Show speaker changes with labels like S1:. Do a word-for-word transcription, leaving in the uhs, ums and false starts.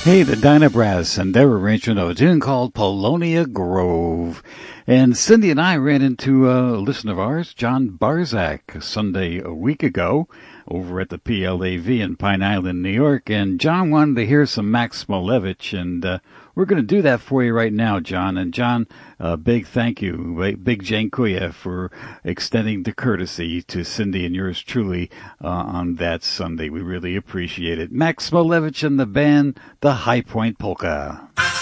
S1: Hey, the Dyna Brass and their arrangement of a tune called Polonia Grove. And Cindy and I ran into a listener of ours, John Barzak, Sunday a week ago over at the P L A V in Pine Island, New York. And John wanted to hear some Max Smolevich, and uh, we're going to do that for you right now, John. And John, uh, big thank you, big Dziękuję for extending the courtesy to Cindy and yours truly uh, on that Sunday. We really appreciate it. Max Smolevich and the band, the High Point Polka.